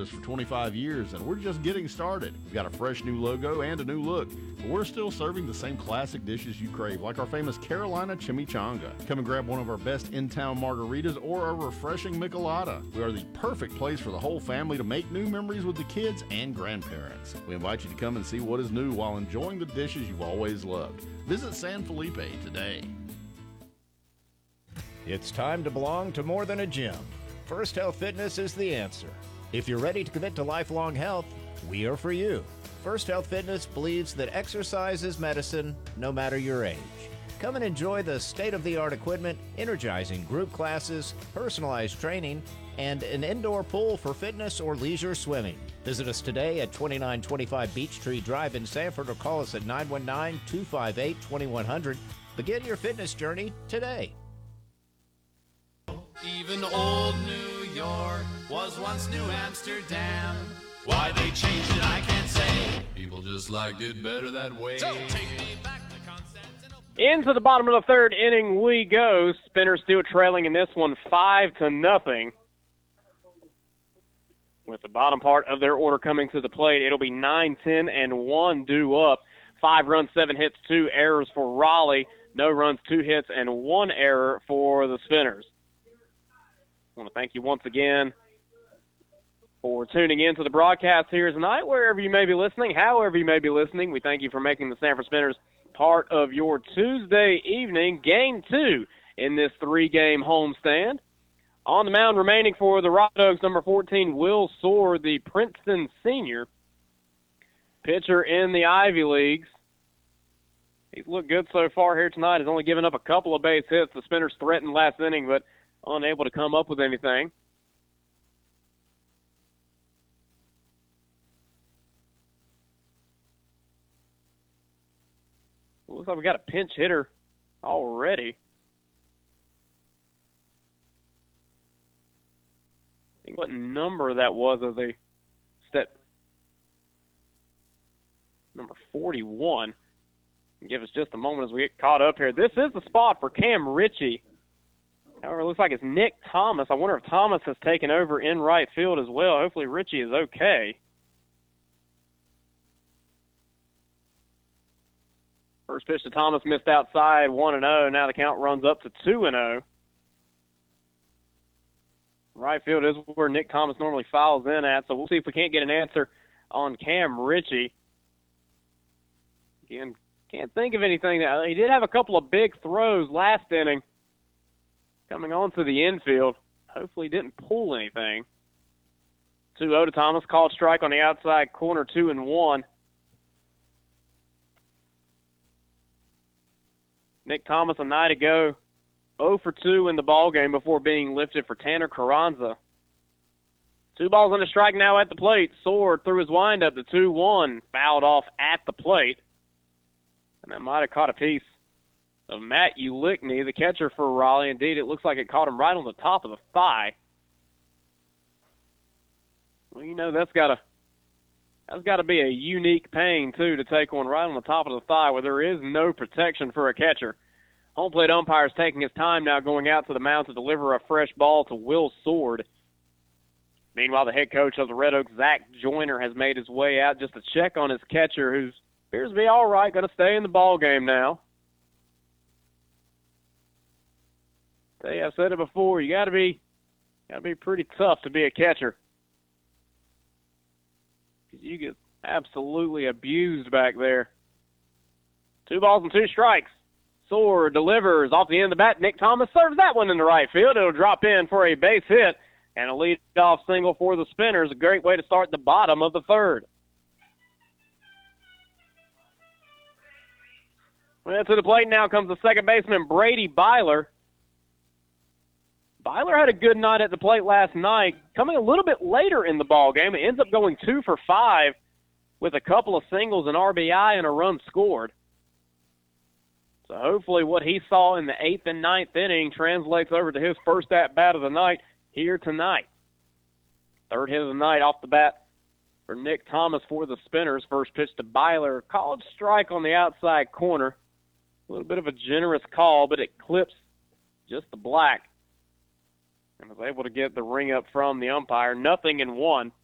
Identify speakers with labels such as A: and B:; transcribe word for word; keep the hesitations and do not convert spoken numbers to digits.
A: us for twenty-five years, and we're just getting started. We've got a fresh new logo and a new look, but we're still serving the same classic dishes you crave, like our famous Carolina Chimichanga. Come and grab one of our best in-town margaritas or a refreshing Michelada. We are the perfect place for the whole family to make new memories with the kids and grandparents. We invite you to come and see what is new while enjoying the dishes you've always loved. Visit San Felipe today.
B: It's time to belong to more than a gym. First Health Fitness is the answer. If you're ready to commit to lifelong health, we are for you. First Health Fitness believes that exercise is medicine, no matter your age. Come and enjoy the state-of-the-art equipment, energizing group classes, personalized training, and an indoor pool for fitness or leisure swimming. Visit us today at twenty-nine twenty-five Beech Tree Drive in Sanford or call us at nine one nine, two five eight, two one zero zero. Begin your fitness journey today.
C: Even old New York was once New Amsterdam. Why they changed it, I can't say. People just liked it better that way. So take me back to Constantinople.
D: Into the bottom of the third inning we go. Spinners still trailing in this one five to nothing. With the bottom part of their order coming to the plate, it'll be nine, ten, and one due up. Five runs, seven hits, two errors for Raleigh. No runs, two hits, and one error for the Spinners. I want to thank you once again for tuning in to the broadcast here tonight, wherever you may be listening, however you may be listening. We thank you for making the Sanford Spinners part of your Tuesday evening, game two in this three-game homestand. On the mound remaining for the Rock Dogs, number fourteen, Will Sword, the Princeton senior, pitcher in the Ivy Leagues. He's looked good so far here tonight. He's only given up a couple of base hits. The Spinners threatened last inning, but unable to come up with anything. Looks like we got a pinch hitter already. I think what number that was as a step. Number forty-one. Give us just a moment as we get caught up here. This is the spot for Cam Ritchie. However, it looks like it's Nick Thomas. I wonder if Thomas has taken over in right field as well. Hopefully Ritchie is okay. First pitch to Thomas missed outside, one and oh. Now the count runs up to two and oh. Right field is where Nick Thomas normally fouls in at, so we'll see if we can't get an answer on Cam Ritchie. Again, can't think of anything. He did have a couple of big throws last inning coming on to the infield. Hopefully he didn't pull anything. two oh to Thomas, called strike on the outside corner, two and one. Nick Thomas a night ago, oh for two in the ballgame before being lifted for Tanner Carranza. Two balls and a strike now at the plate. Sword threw his windup, the two one, fouled off at the plate. And that might have caught a piece of Matt Ulickney, the catcher for Raleigh. Indeed, it looks like it caught him right on the top of the thigh. Well, you know, that's got to that's got to be a unique pain, too, to take one right on the top of the thigh where there is no protection for a catcher. Home plate umpire is taking his time now going out to the mound to deliver a fresh ball to Will Sword. Meanwhile, the head coach of the Red Oaks, Zach Joyner, has made his way out just to check on his catcher, who appears to be all right, going to stay in the ball game now. Hey, I've said it before, you got to be got to be pretty tough to be a catcher. You get absolutely abused back there. Two balls and two strikes. Sword delivers off the end of the bat. Nick Thomas serves that one in the right field. It'll drop in for a base hit and a lead-off single for the Spinners. A great way to start the bottom of the third. Well, to the plate now comes the second baseman, Brady Byler. Byler had a good night at the plate last night, coming a little bit later in the ballgame. It ends up going two for five with a couple of singles, an R B I, and a run scored. So hopefully what he saw in the eighth and ninth inning translates over to his first at-bat of the night here tonight. Third hit of the night off the bat for Nick Thomas for the Spinners. First pitch to Byler, called strike on the outside corner. A little bit of a generous call, but it clips just the black. And was able to get the ring up from the umpire. Nothing in one.